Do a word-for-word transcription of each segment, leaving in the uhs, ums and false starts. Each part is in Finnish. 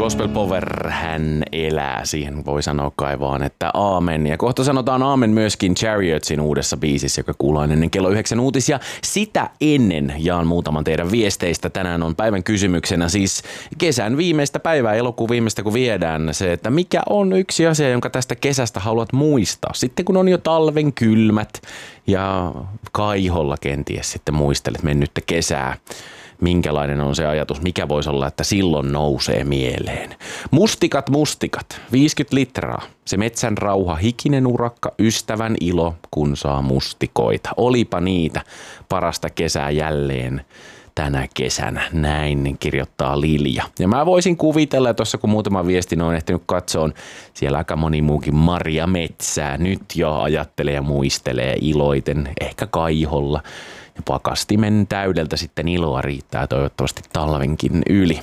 Gospel Power, hän elää. Siihen voi sanoa kai vaan, että aamen. Ja kohta sanotaan aamen myöskin Chariotsin uudessa biisissä, joka kuullaan ennen kello yhdeksän uutisia. Sitä ennen jaan muutaman teidän viesteistä. Tänään on päivän kysymyksenä siis kesän viimeistä päivää, elokuun viimeistä kun viedään se, että mikä on yksi asia, jonka tästä kesästä haluat muistaa. Sitten kun on jo talven kylmät ja kaiholla kenties sitten muistelet mennyttä kesää. Minkälainen on se ajatus, mikä voisi olla, että silloin nousee mieleen. Mustikat, mustikat, viisikymmentä litraa. Se metsän rauha, hikinen urakka, ystävän ilo, kun saa mustikoita. Olipa niitä parasta kesää jälleen tänä kesänä. Näin kirjoittaa Lilja. Ja mä voisin kuvitella, että tuossa kun muutama viestin on ehtinyt katsoa, siellä aika moni muukin Maria Metsää nyt jo ajattelee ja muistelee iloiten, ehkä kaiholla. Ja pakastimen täydeltä sitten iloa riittää toivottavasti talvenkin yli.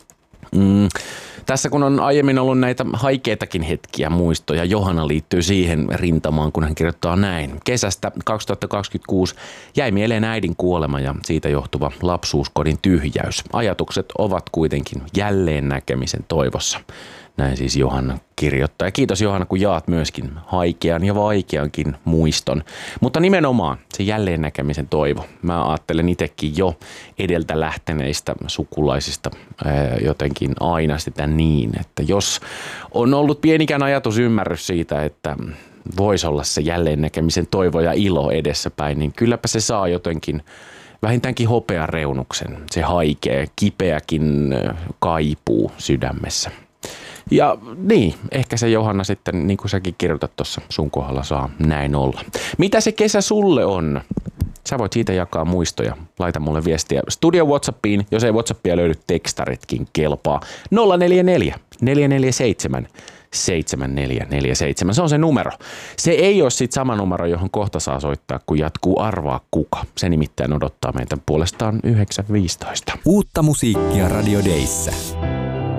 Mm. Tässä kun on aiemmin ollut näitä haikeitakin hetkiä, muistoja, Johanna liittyy siihen rintamaan, kun hän kirjoittaa näin. Kesästä kaksituhattakaksikymmentäkuusi jäi mieleen äidin kuolema ja siitä johtuva lapsuuskodin tyhjäys. Ajatukset ovat kuitenkin jälleen näkemisen toivossa. Näin siis Johanna kirjoittaa. Ja kiitos Johanna, kun jaat myöskin haikean ja vaikeankin muiston. Mutta nimenomaan se jälleen näkemisen toivo. Mä ajattelen itsekin jo edeltä lähteneistä sukulaisista jotenkin aina sitä niin, että jos on ollut pienikään ajatusymmärrys siitä, että voisi olla se jälleen näkemisen toivo ja ilo edessäpäin, niin kylläpä se saa jotenkin vähintäänkin hopean reunuksen. Se haikea, kipeäkin kaipuu sydämessä. Ja niin, ehkä se Johanna sitten, niin kuin säkin kirjoitat tuossa sun kohdalla, saa näin olla. Mitä se kesä sulle on? Sä voit siitä jakaa muistoja. Laita mulle viestiä Studio WhatsAppiin, jos ei WhatsAppia löydy, tekstaritkin kelpaa. nolla neljä neljä, neljä neljä seitsemän, seitsemän neljä neljä seitsemän. Se on se numero. Se ei ole sit sama numero, johon kohta saa soittaa, kun jatkuu Arvaa kuka. Se nimittäin odottaa meitä puolestaan yhdeksän viisitoista. Uutta musiikkia Radio Dayssä.